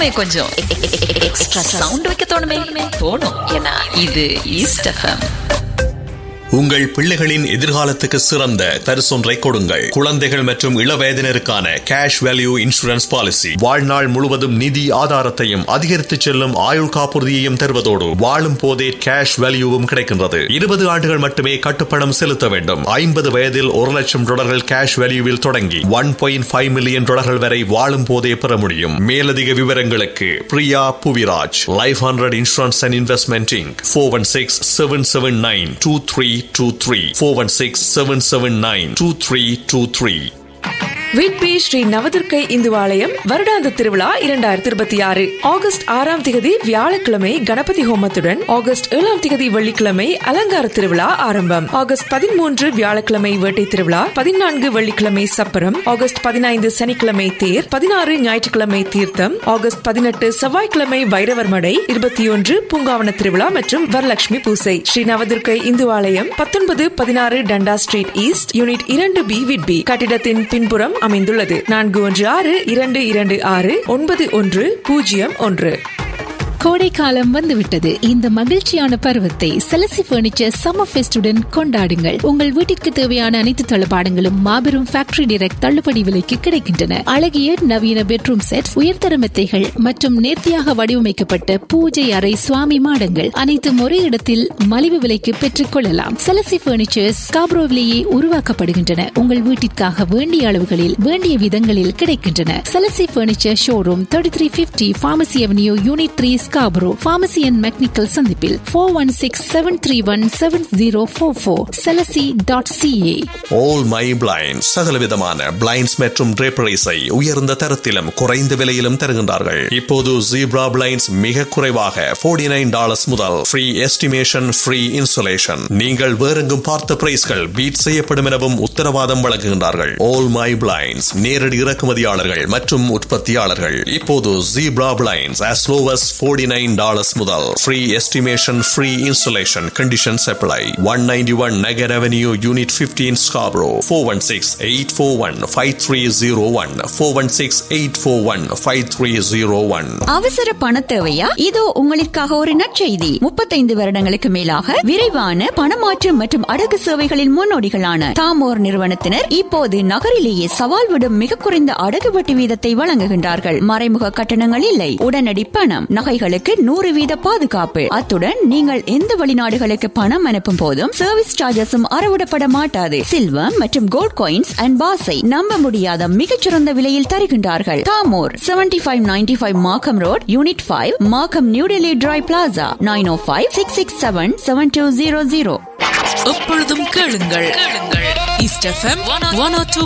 எப்பவுமே கொஞ்சம் extra sound வைக்க தோணும். ஏன்னா இது ஈஸ்ட் எஃப்எம். உங்கள் பிள்ளைகளின் எதிர்காலத்துக்கு சிறந்த பரிசொன்றை கொடுங்கள். குழந்தைகள் மற்றும் இளவயதினருக்கான கேஷ் வேல்யூ இன்சூரன்ஸ் பாலிசி வாழ்நாள் முழுவதும் நிதி ஆதாரத்தையும் அதிகரித்து செல்லும் ஆயுள் காப்புறுதியையும் தருவதோடு வாழும் போதே கேஷ் வேல்யூவும் கிடைக்கின்றது. 20 ஆண்டுகள் மட்டுமே கட்டுப்பணம் செலுத்த வேண்டும். 50 வயதில் $1,00,000 கேஷ் வேல்யூவில் தொடங்கி $1.5 மில்லியன் வரை வாழும் போதே பெற முடியும். மேலதிக விவரங்களுக்கு Priya Puviraj, life 100 insurance and investment Inc. 416-779-2323 416-779-2323. Whitby Sri நவதுர்க்கை இந்துவாலயம் வருடாந்த திருவிழா 2026 ஆகஸ்ட் 6ஆம் திகதி வியாழக்கிழமை கணபதி ஹோமத்துடன், ஆகஸ்ட் 7ஆம் திகதி வெள்ளிக்கிழமை அலங்கார திருவிழா ஆரம்பம். ஆகஸ்ட் 13 வியாழக்கிழமை வேட்டை திருவிழா, 14 வெள்ளிக்கிழமை சப்பரம், ஆகஸ்ட் 15 சனிக்கிழமை தேர், 16 ஞாயிற்றுக்கிழமை தீர்த்தம், ஆகஸ்ட் 18 செவ்வாய்க்கிழமை வைரவர் மடை, 21 பூங்காவன திருவிழா மற்றும் வரலட்சுமி பூசை. ஸ்ரீ நவதுர்க்கை இந்துவாலயம் 1916 டண்டா street east, unit 2B, Whitby. கட்டிடத்தின் பின்புறம் அமைந்துள்ளது. 4162269101. கோடைக்காலம் வந்துவிட்டது. இந்த மகிழ்ச்சியான பருவத்தை செலசி பர்னிச்சர் சம்மர் ஃபெஸ்டுடன் கொண்டாடுங்கள். உங்கள் வீட்டிற்கு தேவையான அனைத்து தளபாடங்களும் மாபெரும் ஃபேக்டரி டைரக்ட் தள்ளுபடி விலைக்கு கிடைக்கின்றன. அழகிய நவீன பெட்ரூம் செட், உயர்தர மெத்தைகள் மற்றும் நேர்த்தியாக வடிவமைக்கப்பட்ட பூஜை அறை சுவாமி மாடங்கள் அனைத்தும் ஒரே இடத்தில் மலிவு விலைக்கு பெற்றுக் கொள்ளலாம். செலசி பர்னிச்சர்ஸ் ஸ்காப்ரோவிலேயே உருவாக்கப்படுகின்றன. உங்கள் வீட்டிற்காக வேண்டிய அளவுகளில் வேண்டிய விதங்களில் கிடைக்கின்றன. செலசி furniture showroom 3350 Pharmacy Avenue, Unit 3, Scarborough. Pharmacy and Mechanical சந்திப்பில் 416-731-7044. Celesi.ca. All My Blinds சகலவிதமான பிளைண்ட்ஸ் மற்றும் draperies-ஐ உயர்ந்த தரத்திலும் குறைந்த விலையிலும் தருகின்றார்கள். இப்போது ஜீப்ரா பிளைண்ட்ஸ் மிக குறைவாக $49 முதல் ஃப்ரீ எஸ்டிமேஷன், ஃப்ரீ இன்சுலேஷன். நீங்கள் வேறெங்கும் பார்த்த பிரைஸ்கள் பீட் செய்யப்படும் எனவும் உத்தரவாதம் வழங்குகின்றார்கள். All My Blinds நேரடி இறக்குமதியாளர்கள் மற்றும் உற்பத்தியாளர்கள். இப்போது zebra blinds as low as $49 முதல் free estimation, free insulation. Conditions apply. 191 Nagger Avenue, Unit 15, Scarborough. 416-841-5301. 416-841-5301. அவசர பண தேவையா? இதோ உங்களுக்காக ஒரு நற்செய்தி. 35 வருடங்களுக்கு மேலாக விரைவான பணமாற்று மற்றும் அடகு சேவைகளின் முன்னோடிகளான தாமோர் நிறுவனத்தினர் இப்போது நகரிலேயே சவால் விடும் மிக குறைந்த அடகு வட்டி வீதத்தை வழங்குகின்றார்கள். மறைமுக கட்டணங்கள் இல்லை, உடனடி பணம், நகைகளுக்கு 100% பாதுகாப்பு. அத்துடன் நீங்கள் எந்த வெளிநாடுகளுக்கு பணம் அனுப்பும் போதும் சர்வீஸ் சார்ஜஸும் அறவிடப்பட மாட்டாது. சில்வர் மற்றும் கோல்ட் காயின்ஸ் அண்ட் பாஸை நம்ப முடியாத மிகச்சிறந்த விலையில் தருகின்றார்கள். தாமோர் 7595 மார்க்கம் ரோட், யூனிட் 5, மார்க்கம் நியூ டெல்லி டிரை பிளாசா. 9056677200. எப்பொழுதும் கேளுங்கள் ஈஸ்ட் எஃப்எம் 102